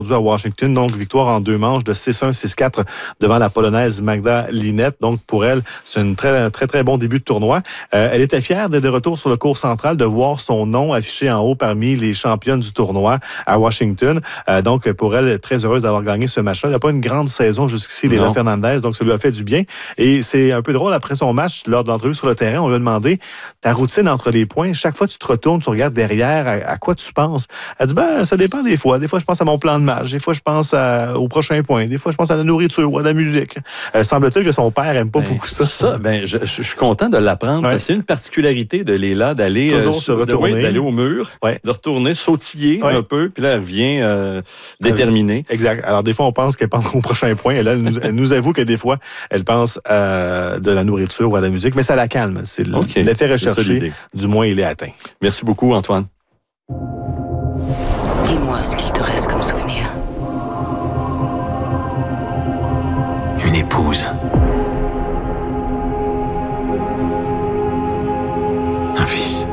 à Washington, donc victoire en 2 manches de 6-1, 6-4 devant la Polonaise Magda Linette. Donc pour elle, c'est un très bon début de tournoi. Elle était fière d'être de retour sur le court central, de voir son nom affiché en haut parmi les championnes du tournoi à Washington. Donc pour elle, très heureuse d'avoir gagné ce match-là. Elle n'a pas une grande saison jusqu'ici, Leylah Fernandez, donc ça lui a fait du bien. Et c'est un peu drôle, après son match, lors de l'entrevue sur le terrain, on lui a demandé ta routine entre les points. Chaque fois que tu te retournes, tu regardes derrière, à quoi tu penses? Elle dit, ça dépend des fois. Des fois, je pense à mon plan de match. Des fois, je pense au prochain point. Des fois, je pense à la nourriture ou à la musique. Semble-t-il que son père n'aime pas beaucoup ça. Je suis content de l'apprendre. Parce que c'est une particularité de Leylah d'aller d'aller au mur, de retourner, sautiller un peu, puis là, elle revient déterminée. Exact. Alors, des fois, on pense qu'elle pense au prochain point. Et là, elle nous avoue que des fois, elle pense de la nourriture ou à la musique, mais ça la calme. C'est l'effet recherché. Du moins, il est atteint. Merci beaucoup, Antoine. Dis-moi ce qu'il te reste comme souvenir. Une épouse. Un fils.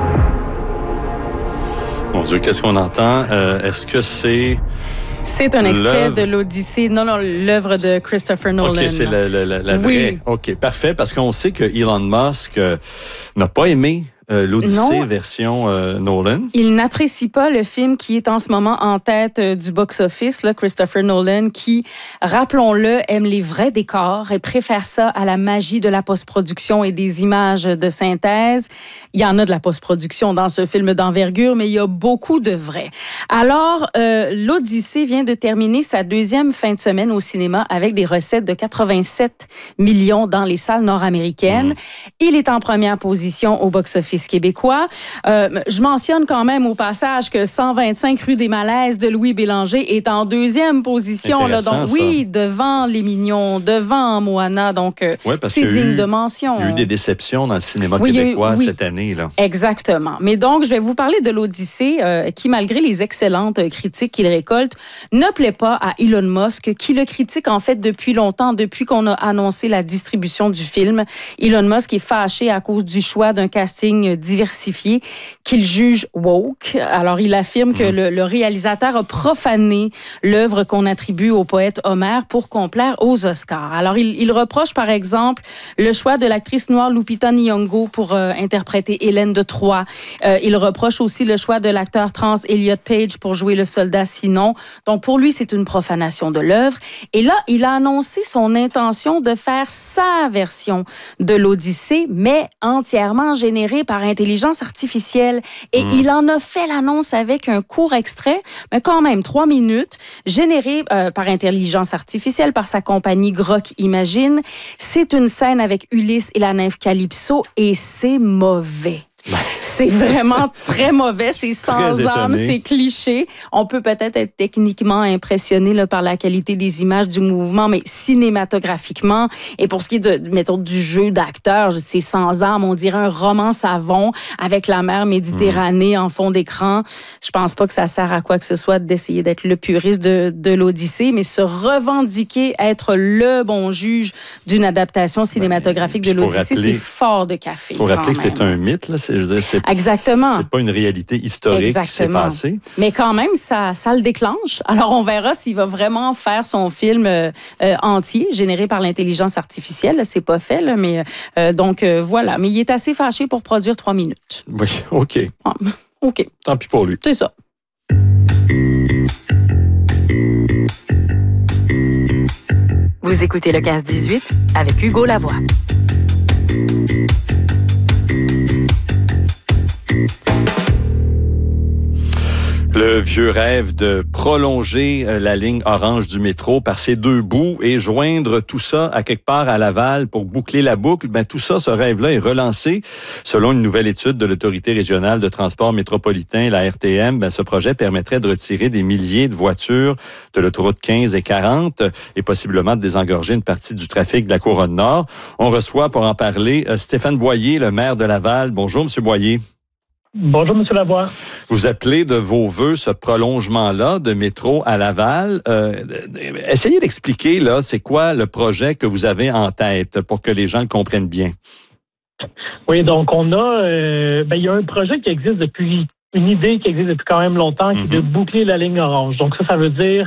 Mon Dieu, qu'est-ce qu'on entend? Est-ce que c'est... C'est un extrait de l'Odyssée. Non, l'œuvre de Christopher Nolan. OK, c'est la vraie. Oui. OK, parfait, parce qu'on sait que Elon Musk n'a pas aimé l'Odyssée version Nolan. Il n'apprécie pas le film qui est en ce moment en tête du box-office, là, Christopher Nolan, qui, rappelons-le, aime les vrais décors et préfère ça à la magie de la post-production et des images de synthèse. Il y en a de la post-production dans ce film d'envergure, mais il y a beaucoup de vrai. Alors, l'Odyssée vient de terminer sa 2e fin de semaine au cinéma avec des recettes de 87 millions dans les salles nord-américaines. Il est en première position au box-office québécois. Je mentionne quand même au passage que 125 rue des Malaises de Louis Bélanger est en 2e position. Là, donc, oui, devant Les Mignons, devant Moana. Donc, c'est digne de mention. Il y a eu des déceptions dans le cinéma québécois cette année. Là. Exactement. Mais donc, je vais vous parler de l'Odyssée qui, malgré les excellentes critiques qu'il récolte, ne plaît pas à Elon Musk, qui le critique en fait depuis longtemps, depuis qu'on a annoncé la distribution du film. Elon Musk est fâché à cause du choix d'un casting diversifié qu'il juge woke. Alors, il affirme que le réalisateur a profané l'œuvre qu'on attribue au poète Homère pour complaire aux Oscars. Alors, il reproche, par exemple, le choix de l'actrice noire Lupita Nyong'o pour interpréter Hélène de Troie. Il reproche aussi le choix de l'acteur trans Elliot Page pour jouer le soldat Sinon. Donc, pour lui, c'est une profanation de l'œuvre. Et là, il a annoncé son intention de faire sa version de l'Odyssée, mais entièrement générée par intelligence artificielle. Et il en a fait l'annonce avec un court extrait, mais quand même 3 minutes, généré par intelligence artificielle par sa compagnie Grok Imagine. C'est une scène avec Ulysse et la nymphe Calypso et c'est mauvais. C'est vraiment très mauvais, c'est sans âme, c'est cliché. On peut peut-être être techniquement impressionné là, par la qualité des images, du mouvement, mais cinématographiquement, et pour ce qui est mettons, du jeu d'acteur, c'est sans âme. On dirait un roman savon avec la mer Méditerranée en fond d'écran. Je pense pas que ça sert à quoi que ce soit d'essayer d'être le puriste de l'Odyssée, mais se revendiquer être le bon juge d'une adaptation cinématographique de l'Odyssée, c'est fort de café. Il faut rappeler que c'est un mythe, là. Exactement. C'est pas une réalité historique qui s'est passée. Mais quand même, ça le déclenche. Alors, on verra s'il va vraiment faire son film entier, généré par l'intelligence artificielle. C'est pas fait, là, mais donc voilà. Mais il est assez fâché pour produire 3 minutes. Oui, OK. Ah, OK. Tant pis pour lui. C'est ça. Vous écoutez le 15-18 avec Hugo Lavoie. Le vieux rêve de prolonger la ligne orange du métro par ses 2 bouts et joindre tout ça à quelque part à Laval pour boucler la boucle, tout ça, ce rêve-là est relancé. Selon une nouvelle étude de l'Autorité régionale de transport métropolitain, la RTM, ce projet permettrait de retirer des milliers de voitures de l'autoroute 15 et 40 et possiblement de désengorger une partie du trafic de la Couronne-Nord. On reçoit pour en parler Stéphane Boyer, le maire de Laval. Bonjour, M. Boyer. Bonjour, M. Lavoie. Vous appelez de vos vœux ce prolongement-là de métro à Laval. Essayez d'expliquer, là, c'est quoi le projet que vous avez en tête pour que les gens le comprennent bien. Oui, donc on a... il y a un projet qui existe depuis une idée qui existe depuis quand même longtemps, qui est de boucler la ligne orange. Donc ça veut dire